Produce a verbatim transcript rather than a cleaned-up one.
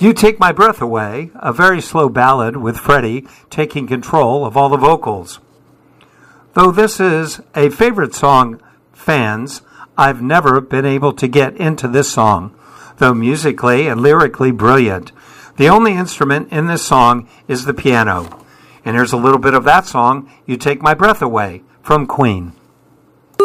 You Take My Breath Away, a very slow ballad with Freddie taking control of all the vocals. Though this is a favorite song, fans, I've never been able to get into this song, though musically and lyrically brilliant. The only instrument in this song is the piano. And here's a little bit of that song, You Take My Breath Away, from Queen.